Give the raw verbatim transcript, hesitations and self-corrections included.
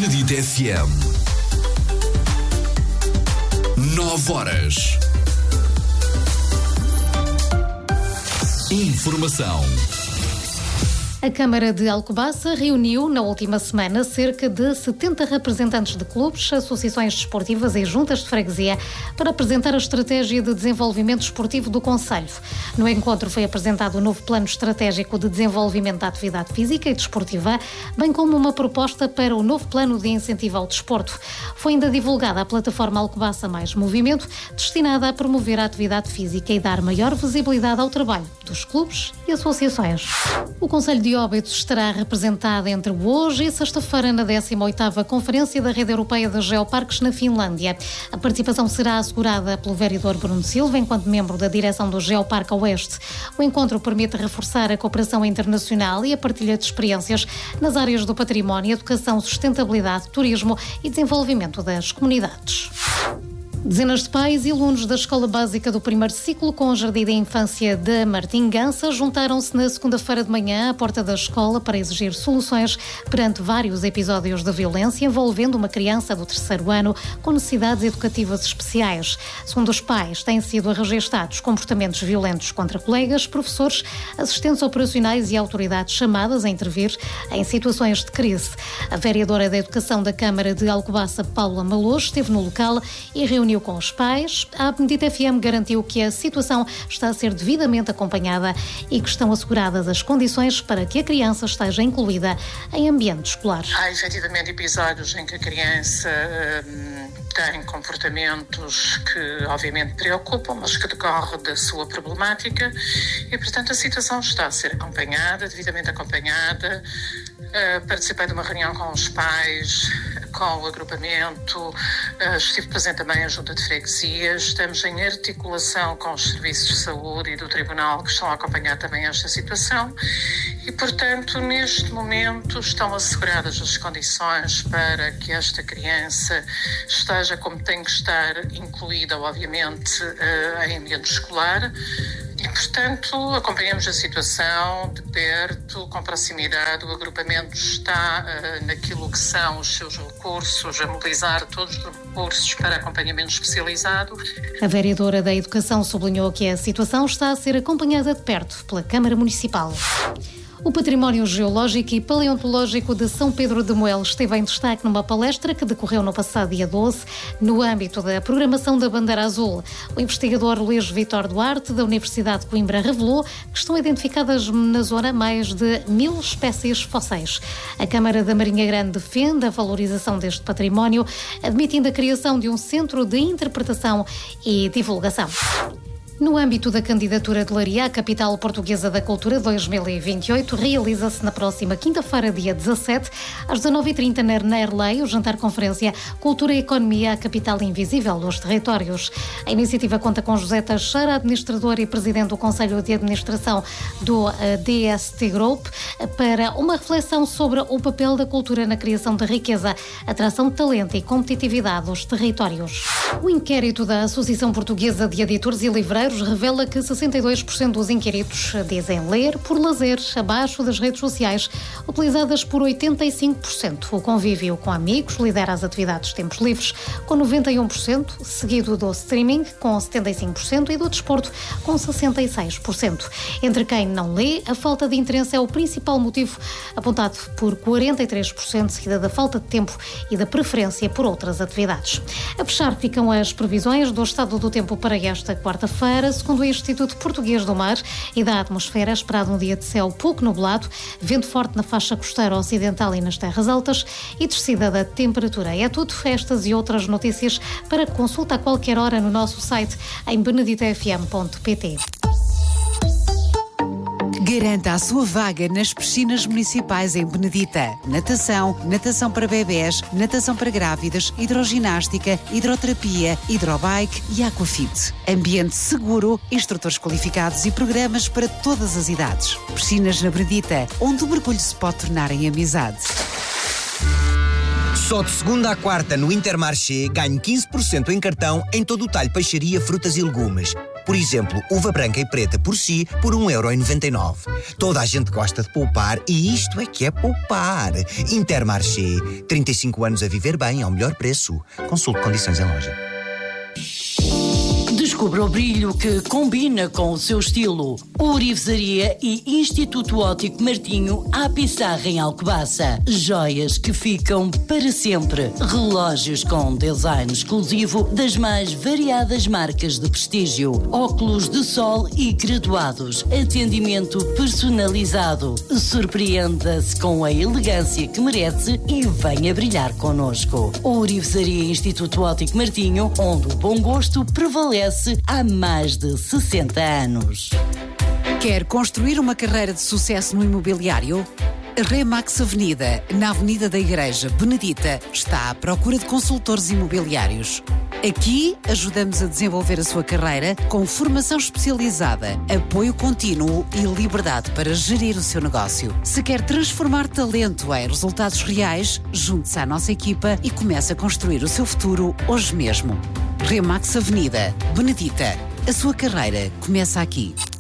Benedita F M. Nove horas. Informação. A Câmara de Alcobaça reuniu na última semana cerca de setenta representantes de clubes, associações desportivas e juntas de freguesia para apresentar a estratégia de desenvolvimento esportivo do concelho. No encontro foi apresentado o novo plano estratégico de desenvolvimento da atividade física e desportiva, bem como uma proposta para o novo plano de incentivo ao desporto. Foi ainda divulgada a plataforma Alcobaça Mais Movimento, destinada a promover a atividade física e dar maior visibilidade ao trabalho dos clubes e associações. O Concelho de Óbidos estará representado entre hoje e sexta-feira na décima oitava Conferência da Rede Europeia de Geoparques na Finlândia. A participação será assegurada pelo vereador Bruno Silva, enquanto membro da direção do Geoparque Oeste. O encontro permite reforçar a cooperação internacional e a partilha de experiências nas áreas do património, educação, sustentabilidade, turismo e desenvolvimento das comunidades. Dezenas de pais e alunos da Escola Básica do Primeiro Ciclo com o Jardim da Infância de Martim Gança juntaram-se na segunda-feira de manhã à porta da escola para exigir soluções perante vários episódios de violência envolvendo uma criança do terceiro ano com necessidades educativas especiais. Segundo os pais, têm sido registados comportamentos violentos contra colegas, professores, assistentes operacionais e autoridades chamadas a intervir em situações de crise. A vereadora da Educação da Câmara de Alcobaça, Paula Malôs, esteve no local e reuniu com os pais. A Benedita F M garantiu que a situação está a ser devidamente acompanhada e que estão asseguradas as condições para que a criança esteja incluída em ambiente escolar. Há efetivamente episódios em que a criança hum, tem comportamentos que obviamente preocupam, mas que decorrem da sua problemática e, portanto, a situação está a ser acompanhada, devidamente acompanhada. Uh, participei de uma reunião com os pais, com o agrupamento, uh, estive presente também a Junta de Freguesias, estamos em articulação com os serviços de saúde e do Tribunal que estão a acompanhar também esta situação e, portanto, neste momento estão asseguradas as condições para que esta criança esteja como tem que estar, incluída, obviamente, uh, em ambiente escolar. E, portanto, acompanhamos a situação de perto, com proximidade. O agrupamento está uh, naquilo que são os seus recursos, a mobilizar todos os recursos para acompanhamento especializado. A vereadora da Educação sublinhou que a situação está a ser acompanhada de perto pela Câmara Municipal. O património geológico e paleontológico de São Pedro de Moel esteve em destaque numa palestra que decorreu no passado dia doze, no âmbito da programação da Bandeira Azul. O investigador Luís Vitor Duarte, da Universidade de Coimbra, revelou que estão identificadas na zona mais de mil espécies fósseis. A Câmara da Marinha Grande defende a valorização deste património, admitindo a criação de um centro de interpretação e divulgação. No âmbito da candidatura de Leiria à Capital Portuguesa da Cultura dois mil e vinte e oito, realiza-se na próxima quinta-feira, dia dezassete, às dezanove e trinta, na Nerlei, o jantar-conferência Cultura e Economia à Capital Invisível dos Territórios. A iniciativa conta com José Teixeira, administrador e presidente do Conselho de Administração do D S T Group, para uma reflexão sobre o papel da cultura na criação de riqueza, atração de talento e competitividade dos territórios. O inquérito da Associação Portuguesa de Editores e Livreiros revela que sessenta e dois por cento dos inquiridos dizem ler por lazer, abaixo das redes sociais, utilizadas por oitenta e cinco por cento. O convívio com amigos lidera as atividades de tempos livres, com noventa e um por cento, seguido do streaming, com setenta e cinco por cento, e do desporto, com sessenta e seis por cento. Entre quem não lê, a falta de interesse é o principal motivo, apontado por quarenta e três por cento, seguida da falta de tempo e da preferência por outras atividades. A fechar ficam as previsões do estado do tempo para esta quarta-feira. Segundo o Instituto Português do Mar e da Atmosfera, esperado um dia de céu pouco nublado, vento forte na faixa costeira ocidental e nas terras altas e descida da temperatura. É tudo, estas e outras notícias para consulta a qualquer hora no nosso site em benedita f m ponto p t. Garanta a sua vaga nas piscinas municipais em Benedita. Natação, natação para bebés, natação para grávidas, hidroginástica, hidroterapia, hidrobike e aquafit. Ambiente seguro, instrutores qualificados e programas para todas as idades. Piscinas na Benedita, onde o mergulho se pode tornar em amizade. Só de segunda à quarta no Intermarché ganhe quinze por cento em cartão em todo o talho peixaria, frutas e legumes. Por exemplo, uva branca e preta por si por um euro e noventa e nove. Toda a gente gosta de poupar e isto é que é poupar. Intermarché, trinta e cinco anos a viver bem ao melhor preço. Consulte condições em loja. Descubra o brilho que combina com o seu estilo. Ourivesaria e Instituto Óptico Martinho à Pissarra em Alcobaça. Joias que ficam para sempre. Relógios com design exclusivo das mais variadas marcas de prestígio. Óculos de sol e graduados. Atendimento personalizado. Surpreenda-se com a elegância que merece e venha brilhar connosco. Ourivesaria e Instituto Óptico Martinho, onde o bom gosto prevalece há mais de sessenta anos. Quer construir uma carreira de sucesso no imobiliário? A Remax Avenida, na Avenida da Igreja Benedita, está à procura de consultores imobiliários. Aqui ajudamos a desenvolver a sua carreira com formação especializada, apoio contínuo e liberdade para gerir o seu negócio. Se quer transformar talento em resultados reais, junte-se à nossa equipa e comece a construir o seu futuro hoje mesmo. Remax Avenida, Benedita. A sua carreira começa aqui.